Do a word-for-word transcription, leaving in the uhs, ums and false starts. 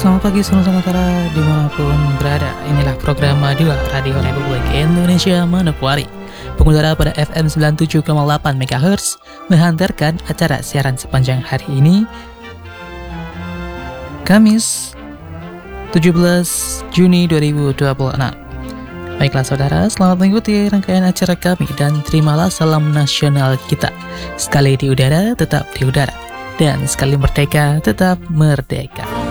Selamat pagi seluruh Nusantara dimanapun berada. Inilah program dua Radio Republik Indonesia Manokwari, pengudara pada F M sembilan puluh tujuh koma delapan MHz, menghantarkan acara siaran sepanjang hari ini, Kamis tujuh belas Juni dua ribu dua puluh enam. Baiklah saudara, selamat mengikuti rangkaian acara kami dan terimalah salam nasional kita. Sekali di udara, tetap di udara, dan sekali merdeka, tetap merdeka.